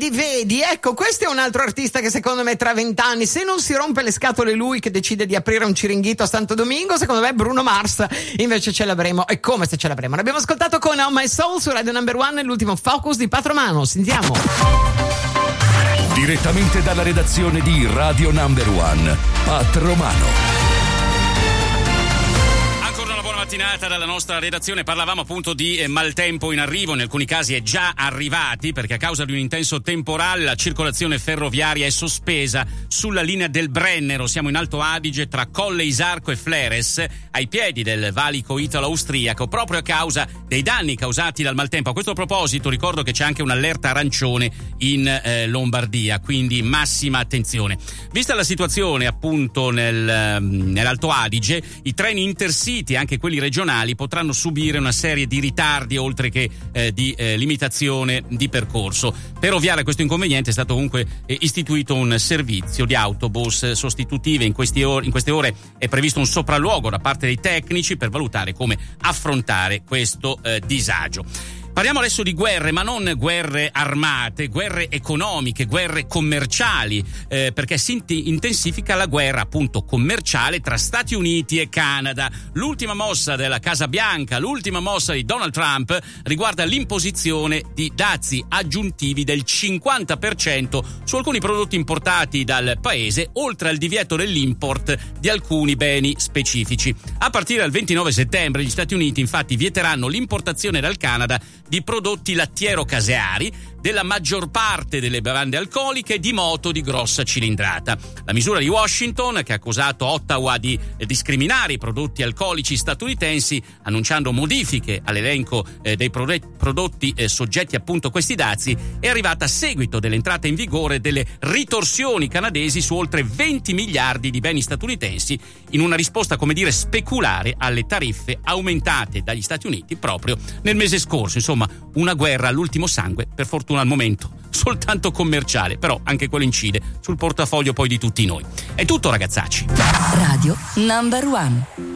vedi, ecco, questo è un altro artista che secondo me tra 20 anni, se non si rompe le scatole lui che decide di aprire un Ciringhito a Santo Domingo, secondo me Bruno Mars invece ce l'avremo. E come se ce l'avremo? L'abbiamo ascoltato con On My Soul su Radio Number One, l'ultimo Focus di Patromano. Sentiamo. Direttamente dalla redazione di Radio Number One, Patromano. Mattinata dalla nostra redazione. Parlavamo appunto di maltempo in arrivo, in alcuni casi è già arrivati, perché a causa di un intenso temporale la circolazione ferroviaria è sospesa sulla linea del Brennero. Siamo in Alto Adige tra Colle Isarco e Fleres, ai piedi del valico italo-austriaco, proprio a causa dei danni causati dal maltempo. A questo proposito ricordo che c'è anche un'allerta arancione in Lombardia, quindi massima attenzione. Vista la situazione appunto nell'Alto Adige, i treni Intercity, anche quelli regionali, potranno subire una serie di ritardi oltre che di limitazione di percorso. Per ovviare a questo inconveniente è stato comunque istituito un servizio di autobus sostitutive. In queste ore è previsto un sopralluogo da parte dei tecnici per valutare come affrontare questo disagio. Parliamo adesso di guerre, ma non guerre armate, guerre economiche, guerre commerciali, perché si intensifica la guerra appunto commerciale tra Stati Uniti e Canada. L'ultima mossa della Casa Bianca, l'ultima mossa di Donald Trump riguarda l'imposizione di dazi aggiuntivi del 50% su alcuni prodotti importati dal paese, oltre al divieto dell'import di alcuni beni specifici. A partire dal 29 settembre gli Stati Uniti infatti vieteranno l'importazione dal Canada di prodotti lattiero-caseari, della maggior parte delle bevande alcoliche e di moto di grossa cilindrata. La misura di Washington, che ha accusato Ottawa di discriminare i prodotti alcolici statunitensi, annunciando modifiche all'elenco dei prodotti soggetti appunto a questi dazi, è arrivata a seguito dell'entrata in vigore delle ritorsioni canadesi su oltre 20 miliardi di beni statunitensi, in una risposta, come dire, speculare alle tariffe aumentate dagli Stati Uniti proprio nel mese scorso. Insomma, una guerra all'ultimo sangue, per fortuna al momento soltanto commerciale, però anche quello incide sul portafoglio poi di tutti noi. È tutto, ragazzacci. Radio Number One.